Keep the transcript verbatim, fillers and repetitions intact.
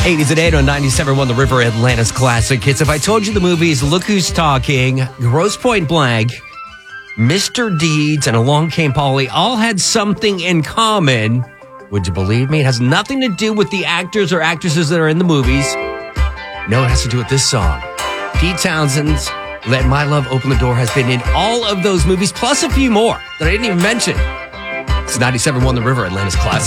eighties and eight on ninety-seven point one The River, Atlanta's classic hits. If I told you the movies Look Who's Talking, Grosse Pointe Blank, Mister Deeds, and Along Came Polly all had something in common, would you believe me? It has nothing to do with the actors or actresses that are in the movies. No, it has to do with this song. Pete Townsend's Let My Love Open the Door has been in all of those movies, plus a few more that I didn't even mention. It's ninety-seven point one The River, Atlanta's classic.